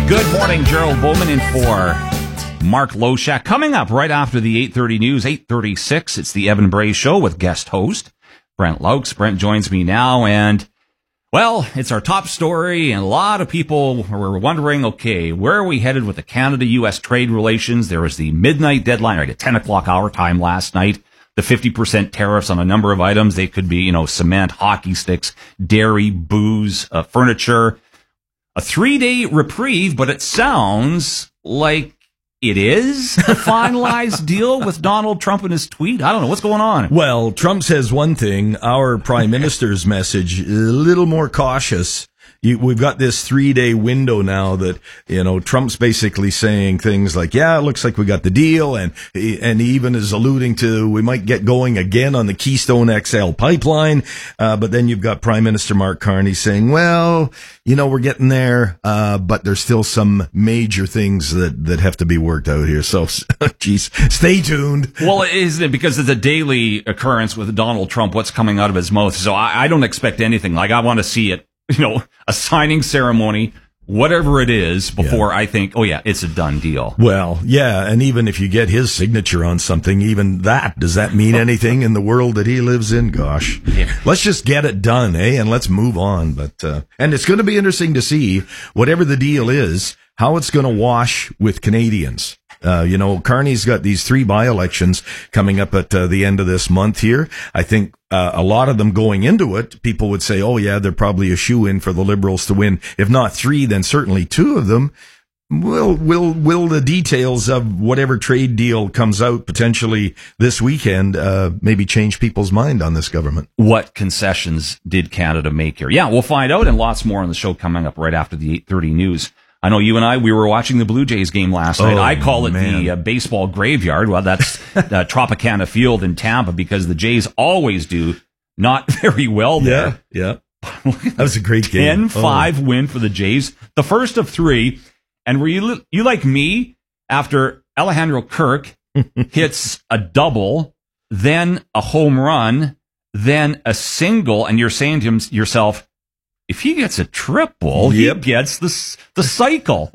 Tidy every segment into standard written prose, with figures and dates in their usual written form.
Good morning, Gerald Bowman in for Mark Loshak. Coming up right after the 8:30 news, 8:36, it's the Evan Bray Show with guest host Brent Laux. Brent joins me now, and, well, it's our top story, and a lot of people were wondering, okay, where are we headed with the Canada-U.S. trade relations? There was the midnight deadline, right at 10 o'clock our time last night. The 50% tariffs on a number of items. They could be, cement, hockey sticks, dairy, booze, furniture. A 3-day reprieve, but it sounds like it is a finalized deal with Donald Trump and his tweet. I don't know. What's going on? Well, Trump says one thing. Our prime minister's message, a little more cautious. We've got this 3-day window now that, Trump's basically saying things like, yeah, it looks like we got the deal. And he even is alluding to we might get going again on the Keystone XL pipeline. But then you've got Prime Minister Mark Carney saying, well, we're getting there. But there's still some major things that have to be worked out here. So, geez, stay tuned. Well, isn't it because it's a daily occurrence with Donald Trump, what's coming out of his mouth? So I don't expect anything. Like, I want to see it. A signing ceremony, whatever it is, before I think, oh yeah, it's a done deal. Well, yeah, and even if you get his signature on something, even that, does that mean anything in the world that he lives in? Gosh. Yeah. Let's just get it done, and let's move on. But and it's going to be interesting to see, whatever the deal is, how it's going to wash with Canadians. Carney's got these 3 by-elections coming up at the end of this month here. I think a lot of them going into it, people would say, oh yeah, they're probably a shoe-in for the Liberals to win. If not 3, then certainly 2 of them. Will the details of whatever trade deal comes out potentially this weekend maybe change people's mind on this government? What concessions did Canada make here? Yeah, we'll find out, and lots more on the show coming up right after the 8:30 news. I know you and I, we were watching the Blue Jays game last night. I call it the baseball graveyard. Well, that's Tropicana Field in Tampa, because the Jays always do not very well there. Yeah. That was a great game. 10-5 win for the Jays. The first of 3. And were you like me, after Alejandro Kirk hits a double, then a home run, then a single, and you're saying to yourself, if he gets a triple, he gets the cycle.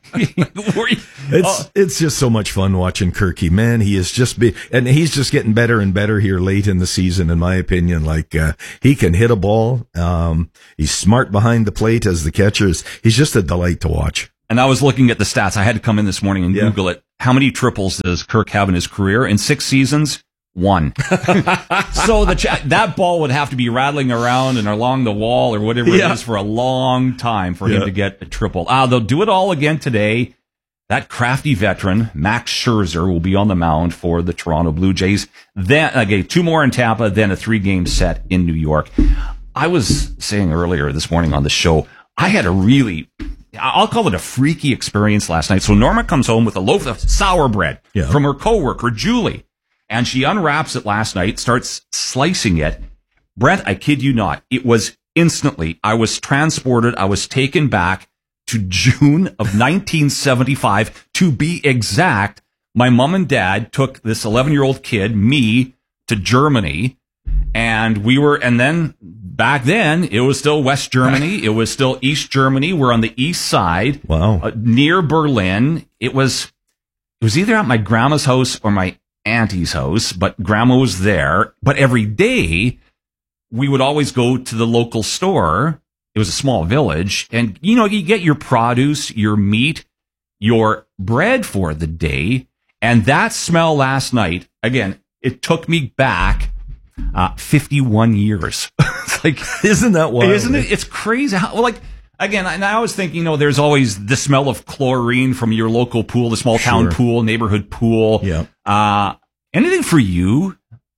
It's just so much fun watching Kirky. Man, he is and he's just getting better and better here late in the season, in my opinion. Like, he can hit a ball. He's smart behind the plate as the catcher. He's just a delight to watch. And I was looking at the stats. I had to come in this morning and Google it. How many triples does Kirk have in his career? In 6 seasons? 1. So that ball would have to be rattling around and along the wall or whatever it is for a long time for him to get a triple. They'll do it all again today. That crafty veteran, Max Scherzer, will be on the mound for the Toronto Blue Jays. Then 2 more in Tampa, then a 3-game set in New York. I was saying earlier this morning on the show, I had I'll call it a freaky experience last night. So Norma comes home with a loaf of sour bread from her coworker, Julie. And she unwraps it last night, starts slicing it. Brent, I kid you not, it was instantly, I was transported, I was taken back to June of 1975. To be exact, my mom and dad took this 11-year-old kid, me, to Germany. And then back then, it was still West Germany. It was still East Germany. We're on the east side. Wow. Near Berlin. It was either at my grandma's house or my auntie's house, but grandma was there. But every day we would always go to the local store. It was a small village, and you get your produce, your meat, your bread for the day. And that smell last night, again, it took me back 51 years. It's like, isn't that wild? Isn't it? It's crazy how, again, and I was thinking, there's always the smell of chlorine from your local pool, the small town pool, neighborhood pool. Yeah. Anything for you?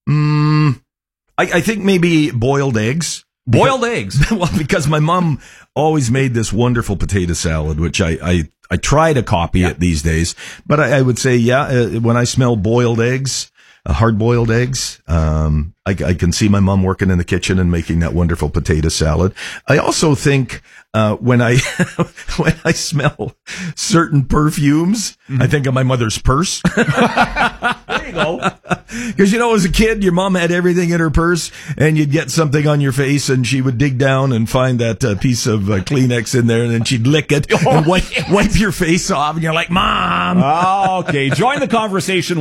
I think maybe boiled eggs. Boiled eggs? Well, because my mom always made this wonderful potato salad, which I try to copy it these days. But I would say, when I smell boiled eggs, hard-boiled eggs, I can see my mom working in the kitchen and making that wonderful potato salad. I also think when I when I smell certain perfumes, I think of my mother's purse. There you go. Because, as a kid, your mom had everything in her purse, and you'd get something on your face, and she would dig down and find that piece of Kleenex in there, and then she'd lick it and wipe your face off, and you're like, Mom! Okay, join the conversation,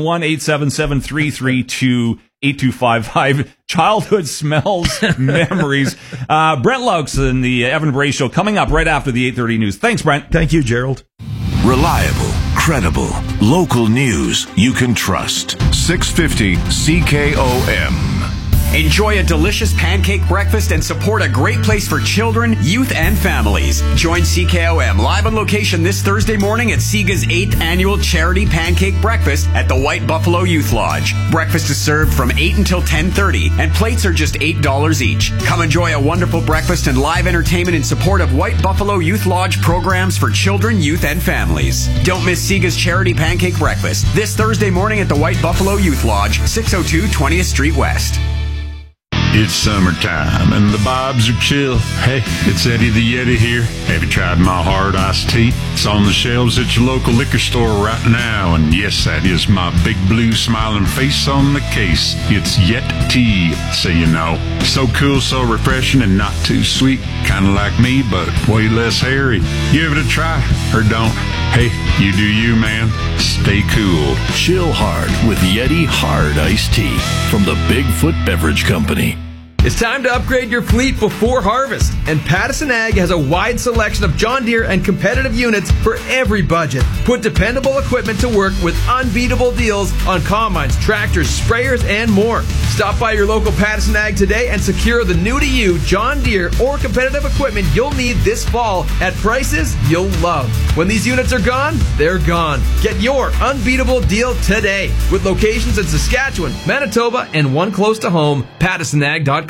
1-877-332-8255. Childhood smells, memories. Brent Laux in the Evan Bray Show coming up right after the 8:30 news. Thanks, Brent. Thank you, Gerald. Reliable, credible, local news you can trust. 650 CKOM. Enjoy a delicious pancake breakfast and support a great place for children, youth, and families. Join CKOM live on location this Thursday morning at SIGA's 8th annual charity pancake breakfast at the White Buffalo Youth Lodge. Breakfast is served from 8 until 10:30, and plates are just $8 each. Come enjoy a wonderful breakfast and live entertainment in support of White Buffalo Youth Lodge programs for children, youth, and families. Don't miss SIGA's charity pancake breakfast this Thursday morning at the White Buffalo Youth Lodge, 602 20th Street West. It's summertime and the vibes are chill. Hey, it's Eddie the Yeti here. Have you tried my hard iced tea? It's on the shelves at your local liquor store right now. And yes, that is my big blue smiling face on the case. It's Yeti, so you know. So cool, so refreshing, and not too sweet. Kind of like me, but way less hairy. Give it a try, or don't. Hey, you do you, man. Stay cool. Chill hard with Yeti Hard Iced Tea from the Bigfoot Beverage Company. It's time to upgrade your fleet before harvest, and Pattison Ag has a wide selection of John Deere and competitive units for every budget. Put dependable equipment to work with unbeatable deals on combines, tractors, sprayers, and more. Stop by your local Pattison Ag today and secure the new-to-you John Deere or competitive equipment you'll need this fall at prices you'll love. When these units are gone, they're gone. Get your unbeatable deal today with locations in Saskatchewan, Manitoba, and one close to home, PattisonAg.com.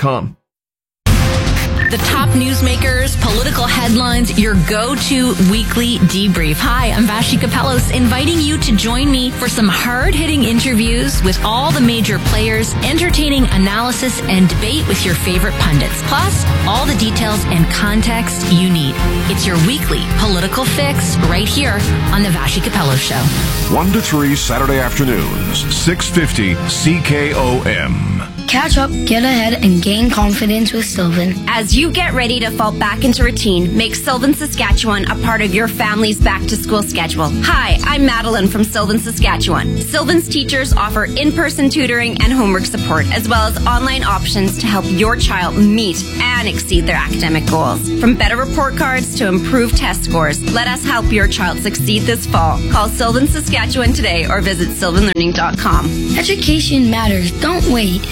The top newsmakers, political headlines, your go-to weekly debrief. Hi, I'm Vashi Kapelos, inviting you to join me for some hard-hitting interviews with all the major players, entertaining analysis, and debate with your favorite pundits. Plus, all the details and context you need. It's your weekly political fix right here on the Vashi Kapelos Show. 1 to 3 Saturday afternoons, 650 CKOM. Catch up, get ahead, and gain confidence with Sylvan. As you get ready to fall back into routine, make Sylvan Saskatchewan a part of your family's back-to-school schedule. Hi, I'm Madeline from Sylvan Saskatchewan. Sylvan's teachers offer in-person tutoring and homework support, as well as online options to help your child meet and exceed their academic goals. From better report cards to improved test scores, let us help your child succeed this fall. Call Sylvan Saskatchewan today or visit sylvanlearning.com. Education matters. Don't wait.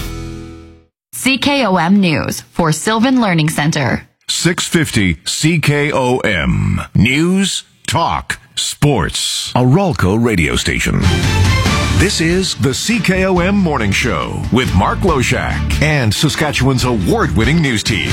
CKOM News for Sylvan Learning Center. 650 CKOM. News, talk, sports. A Ralco radio station. This is the CKOM Morning Show with Mark Loshak and Saskatchewan's award-winning news team.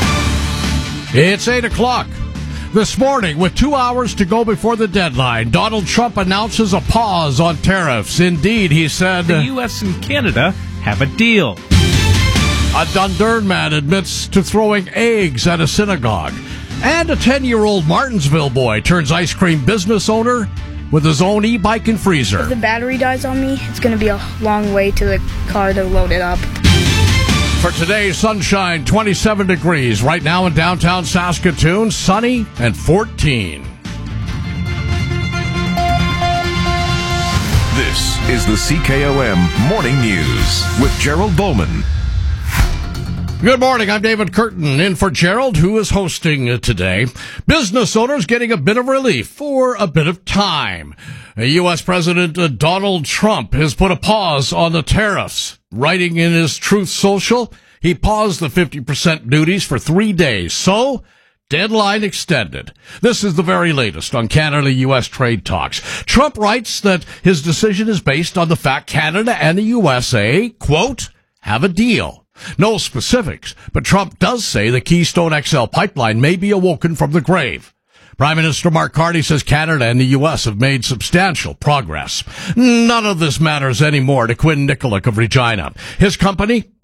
It's 8 o'clock. This morning, with 2 hours to go before the deadline, Donald Trump announces a pause on tariffs. Indeed, he said, the U.S. and Canada have a deal. A Dundurn man admits to throwing eggs at a synagogue. And a 10-year-old Martinsville boy turns ice cream business owner with his own e-bike and freezer. If the battery dies on me, it's going to be a long way to the car to load it up. For today, sunshine, 27 degrees. Right now in downtown Saskatoon, sunny and 14. This is the CKOM Morning News with Gerald Bowman. Good morning. I'm David Curtin, in for Gerald, who is hosting today. Business owners getting a bit of relief for a bit of time. U.S. President Donald Trump has put a pause on the tariffs. Writing in his Truth Social, he paused the 50% duties for 3 days. So, deadline extended. This is the very latest on Canada-U.S. trade talks. Trump writes that his decision is based on the fact Canada and the USA, quote, have a deal. No specifics, but Trump does say the Keystone XL pipeline may be awoken from the grave. Prime Minister Mark Carney says Canada and the U.S. have made substantial progress. None of this matters anymore to Quinn Nikolic of Regina. His company,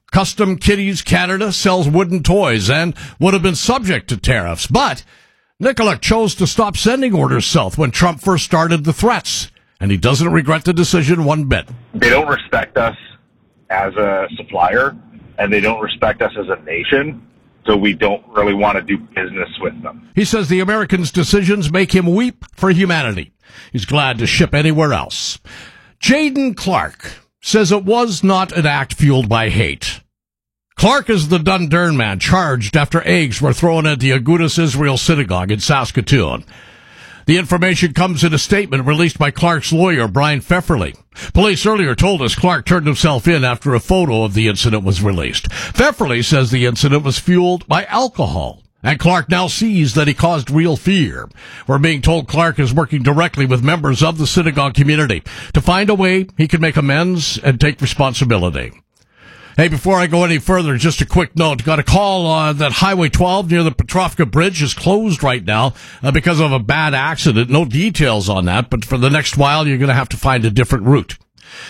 Custom Kitties Canada sells wooden toys and would have been subject to tariffs, but Nicolak chose to stop sending orders south when Trump first started the threats, and he doesn't regret the decision one bit. They don't respect us as a supplier, and they don't respect us as a nation, so we don't really want to do business with them. He says the Americans' decisions make him weep for humanity. He's glad to ship anywhere else. Jaden Clark says it was not an act fueled by hate. Clark is the Dundurn man charged after eggs were thrown at the Agudas Israel Synagogue in Saskatoon. The information comes in a statement released by Clark's lawyer, Brian Pfefferly. Police earlier told us Clark turned himself in after a photo of the incident was released. Pfefferly says the incident was fueled by alcohol, and Clark now sees that he caused real fear. We're being told Clark is working directly with members of the synagogue community to find a way he can make amends and take responsibility. Hey, before I go any further, just a quick note. Got a call that Highway 12 near the Petrovka Bridge is closed right now because of a bad accident. No details on that, but for the next while, you're going to have to find a different route.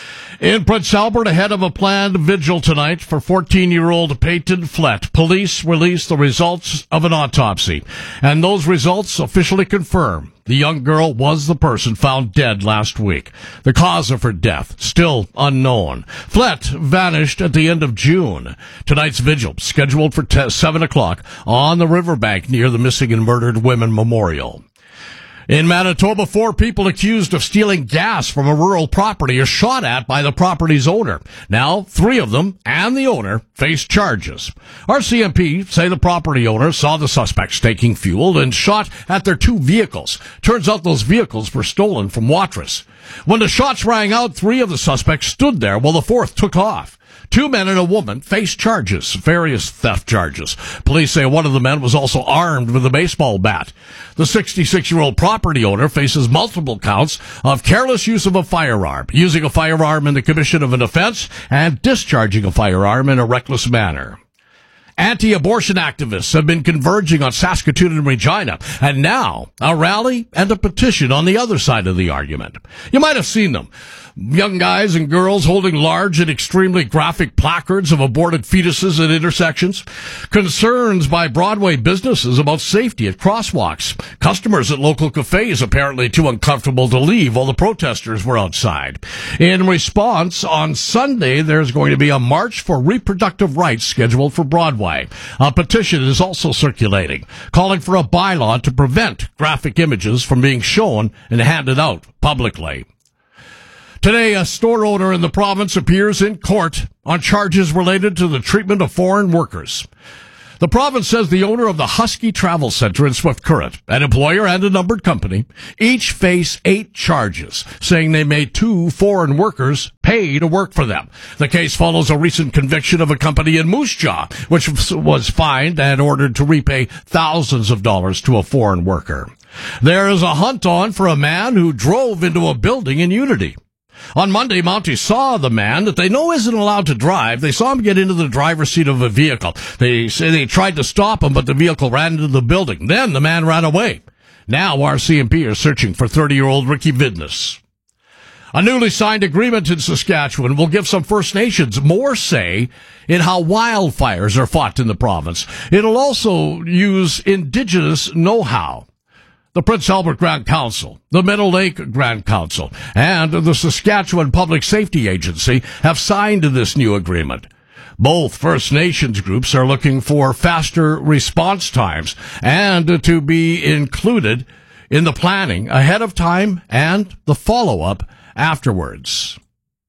In Prince Albert, ahead of a planned vigil tonight for 14-year-old Peyton Flett, police released the results of an autopsy, and those results officially confirm the young girl was the person found dead last week. The cause of her death still unknown. Flett vanished at the end of June. Tonight's vigil scheduled for 7 o'clock on the riverbank near the Missing and Murdered Women Memorial. In Manitoba, 4 people accused of stealing gas from a rural property are shot at by the property's owner. Now, 3 of them and the owner face charges. RCMP say the property owner saw the suspects taking fuel and shot at their 2 vehicles. Turns out those vehicles were stolen from Watrous. When the shots rang out, 3 of the suspects stood there while the 4th took off. 2 men and a woman face charges, various theft charges. Police say one of the men was also armed with a baseball bat. The 66-year-old property owner faces multiple counts of careless use of a firearm, using a firearm in the commission of an offense, and discharging a firearm in a reckless manner. Anti-abortion activists have been converging on Saskatoon and Regina, and now a rally and a petition on the other side of the argument. You might have seen them. Young guys and girls holding large and extremely graphic placards of aborted fetuses at intersections. Concerns by Broadway businesses about safety at crosswalks. Customers at local cafes apparently too uncomfortable to leave while the protesters were outside. In response, on Sunday, there's going to be a march for reproductive rights scheduled for Broadway. A petition is also circulating, calling for a bylaw to prevent graphic images from being shown and handed out publicly. Today, a store owner in the province appears in court on charges related to the treatment of foreign workers. The province says the owner of the Husky Travel Center in Swift Current, an employer and a numbered company, each face 8 charges, saying they made 2 foreign workers pay to work for them. The case follows a recent conviction of a company in Moose Jaw, which was fined and ordered to repay thousands of dollars to a foreign worker. There is a hunt on for a man who drove into a building in Unity. On Monday, Mounties saw the man that they know isn't allowed to drive. They saw him get into the driver's seat of a vehicle. They say they tried to stop him, but the vehicle ran into the building. Then the man ran away. Now RCMP are searching for 30-year-old Ricky Vidness. A newly signed agreement in Saskatchewan will give some First Nations more say in how wildfires are fought in the province. It'll also use Indigenous know-how. The Prince Albert Grand Council, the Meadow Lake Grand Council, and the Saskatchewan Public Safety Agency have signed this new agreement. Both First Nations groups are looking for faster response times and to be included in the planning ahead of time and the follow-up afterwards.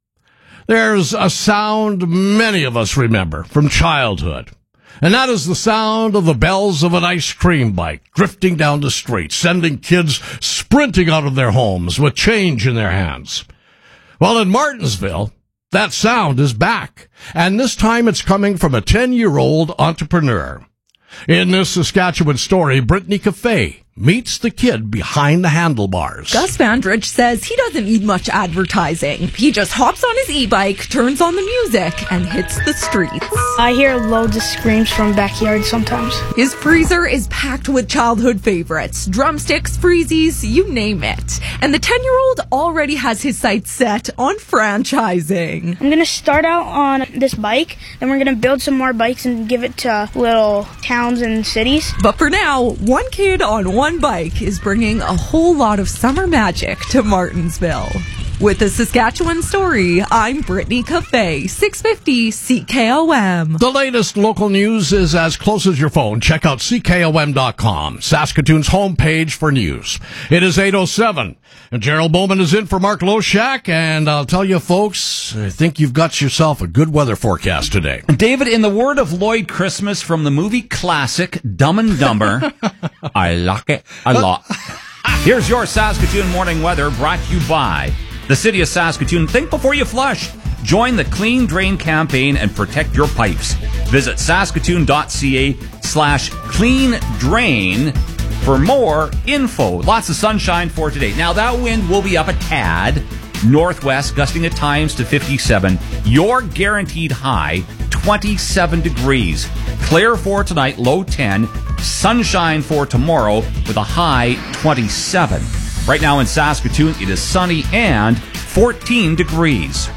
There's a sound many of us remember from childhood. And that is the sound of the bells of an ice cream bike drifting down the street, sending kids sprinting out of their homes with change in their hands. Well, in Martinsville, that sound is back, and this time it's coming from a 10-year-old entrepreneur. In this Saskatchewan story, Brittany Cafe meets the kid behind the handlebars. Gus Vandrich says he doesn't need much advertising. He just hops on his e-bike, turns on the music, and hits the streets. I hear loads of screams from backyard sometimes. His freezer is packed with childhood favorites. Drumsticks, freezies, you name it. And the 10-year-old already has his sights set on franchising. I'm going to start out on this bike, then we're going to build some more bikes and give it to little towns and cities. But for now, one kid on one bike is bringing a whole lot of summer magic to Martinsville. With the Saskatchewan Story, I'm Brittany Cafe, 650 CKOM. The latest local news is as close as your phone. Check out CKOM.com, Saskatoon's homepage for news. It is 8:07. And Gerald Bowman is in for Mark Loshak, and I'll tell you, folks, I think you've got yourself a good weather forecast today. David, in the word of Lloyd Christmas from the movie classic Dumb and Dumber, I like it a lot. Here's your Saskatoon morning weather brought to you by the City of Saskatoon. Think before you flush. Join the Clean Drain campaign and protect your pipes. Visit saskatoon.ca/clean drain for more info. Lots of sunshine for today. Now, that wind will be up a tad. Northwest, gusting at times to 57. Your guaranteed high, 27 degrees. Clear for tonight, low 10. Sunshine for tomorrow with a high 27. Right now in Saskatoon, it is sunny and 14 degrees.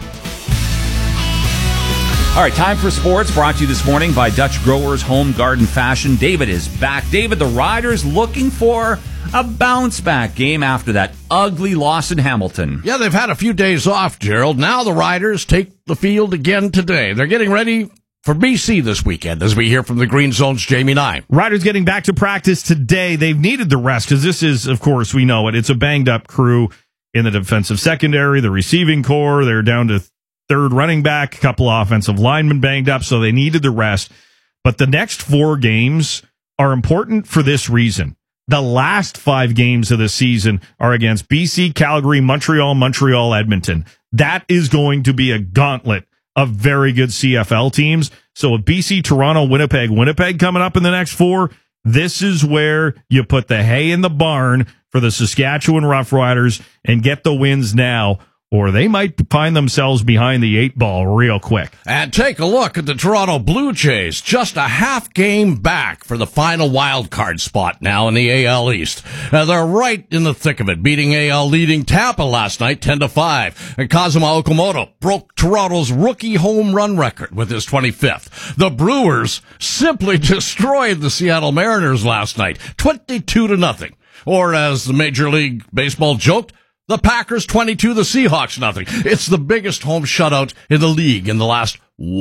All right, time for sports, brought to you this morning by Dutch Growers Home Garden Fashion. David is back. David, the Riders looking for a bounce-back game after that ugly loss in Hamilton. Yeah, they've had a few days off, Gerald. Now the Riders take the field again today. They're getting ready for BC this weekend, as we hear from the Green Zone's Jamie Nye. Riders getting back to practice today. They've needed the rest because this is, of course, we know it. It's a banged-up crew in the defensive secondary, the receiving core. They're down to third running back, a couple of offensive linemen banged up, so they needed the rest. But the next 4 games are important for this reason. The last 5 games of the season are against BC, Calgary, Montreal, Edmonton. That is going to be a gauntlet of very good CFL teams. So with BC, Toronto, Winnipeg coming up in the next 4, this is where you put the hay in the barn for the Saskatchewan Roughriders and get the wins now, or they might find themselves behind the 8 ball real quick. And take a look at the Toronto Blue Jays, just a half game back for the final wild card spot now in the AL East. They're right in the thick of it, beating AL leading Tampa last night 10-5. And Kazuma Okamoto broke Toronto's rookie home run record with his 25th. The Brewers simply destroyed the Seattle Mariners last night, 22-0. Or as the Major League Baseball joked, the Packers 22, the Seahawks nothing. It's the biggest home shutout in the league in the last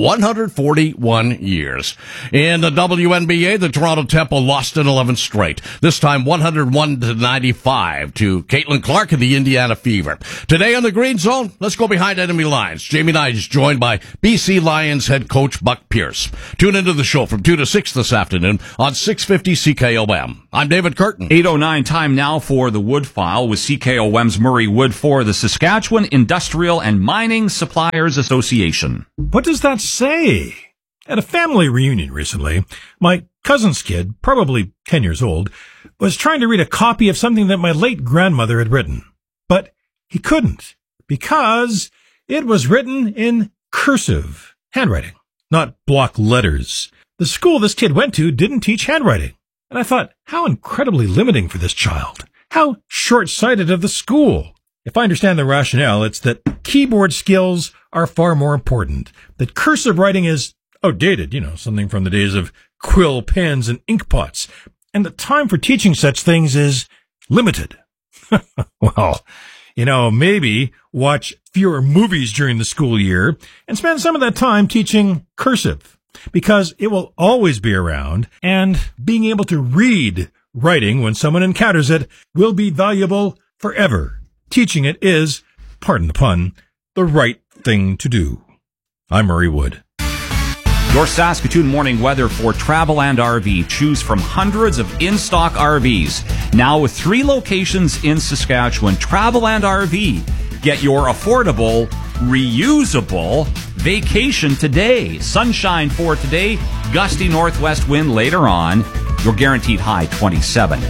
141 years. In the WNBA, the Toronto Temple lost in 11 straight. This time 101-95 to Caitlin Clark and the Indiana Fever. Today on the Green Zone, let's go behind enemy lines. Jamie Nye is joined by BC Lions head coach Buck Pierce. Tune into the show from 2 to 6 this afternoon on 650 CKOM. I'm David Curtin. 8:09 time now for the Wood File with CKOM's Murray Wood for the Saskatchewan Industrial and Mining Suppliers Association. What does that say? At a family reunion recently, my cousin's kid, probably 10 years old, was trying to read a copy of something that my late grandmother had written. But he couldn't, because it was written in cursive handwriting, not block letters. The school this kid went to didn't teach handwriting. And I thought, how incredibly limiting for this child. How short-sighted of the school. If I understand the rationale, it's that keyboard skills are far more important, that cursive writing is outdated, something from the days of quill pens and ink pots, and the time for teaching such things is limited. Well, maybe watch fewer movies during the school year and spend some of that time teaching cursive, because it will always be around, and being able to read writing when someone encounters it will be valuable forever. Teaching it is, pardon the pun, the right thing to do. I'm Murray Wood. Your Saskatoon morning weather for Travel and RV. Choose from hundreds of in-stock RVs. Now with 3 locations in Saskatchewan. Travel and RV. Get your affordable, reusable vacation today. Sunshine for today. Gusty northwest wind later on. Your guaranteed high 27.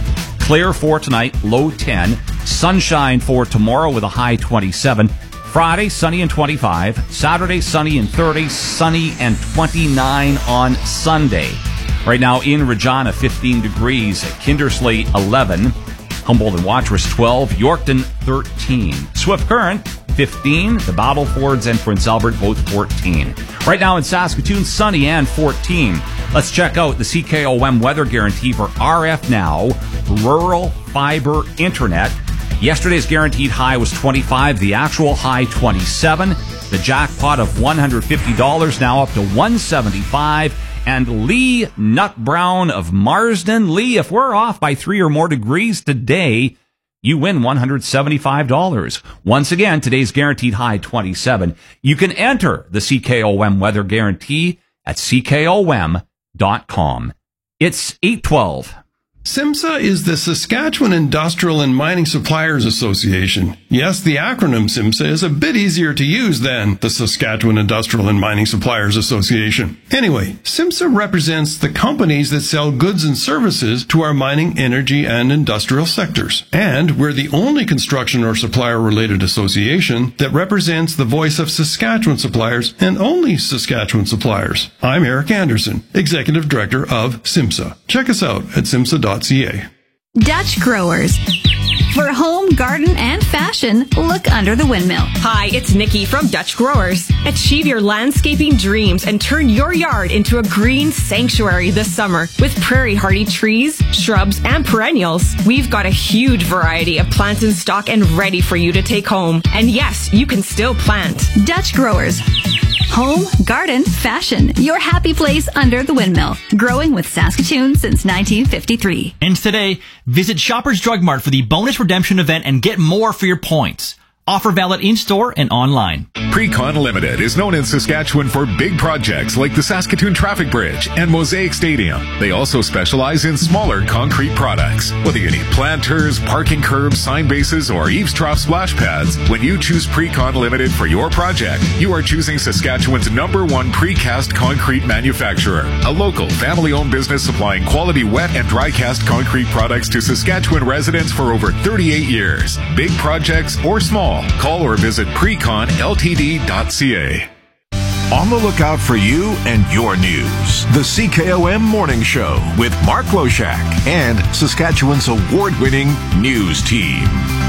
Clear for tonight, low 10. Sunshine for tomorrow with a high 27. Friday, sunny and 25. Saturday, sunny and 30. Sunny and 29 on Sunday. Right now in Regina, 15 degrees. Kindersley, 11. Humboldt and Watrous, 12. Yorkton, 13. Swift Current, 15. The Battlefords and Prince Albert, both 14. Right now in Saskatoon, sunny and 14. Let's check out the CKOM weather guarantee for RF Now Rural Fiber Internet. Yesterday's guaranteed high was 25. The actual high, 27. The jackpot of $150 now up to $175. And Lee Nut Brown of Marsden. Lee, if we're off by 3 or more degrees today, you win $175. Once again, today's guaranteed high, 27. You can enter the CKOM weather guarantee at ckom.com. It's 8:12. SIMSA is the Saskatchewan Industrial and Mining Suppliers Association. Yes, the acronym SIMSA is a bit easier to use than the Saskatchewan Industrial and Mining Suppliers Association. Anyway, SIMSA represents the companies that sell goods and services to our mining, energy, and industrial sectors. And we're the only construction or supplier-related association that represents the voice of Saskatchewan suppliers and only Saskatchewan suppliers. I'm Eric Anderson, Executive Director of SIMSA. Check us out at simsa.ca. Dutch Growers. For home, garden, and fashion, look under the windmill. Hi, it's Nikki from Dutch Growers. Achieve your landscaping dreams and turn your yard into a green sanctuary this summer with prairie hardy trees, shrubs, and perennials. We've got a huge variety of plants in stock and ready for you to take home. And yes, you can still plant. Dutch Growers. Home, garden, fashion. Your happy place under the windmill. Growing with Saskatoon since 1953. And today, visit Shoppers Drug Mart for the bonus redemption event and get more for your points. Offer valid in-store and online. Precon Limited is known in Saskatchewan for big projects like the Saskatoon Traffic Bridge and Mosaic Stadium. They also specialize in smaller concrete products. Whether you need planters, parking curbs, sign bases, or eaves trough splash pads, when you choose Precon Limited for your project, you are choosing Saskatchewan's #1 precast concrete manufacturer. A local, family-owned business supplying quality wet and dry cast concrete products to Saskatchewan residents for over 38 years. Big projects or small, call or visit preconltd.ca. On the lookout for you and your news. The CKOM Morning Show with Mark Loshak and Saskatchewan's award-winning news team.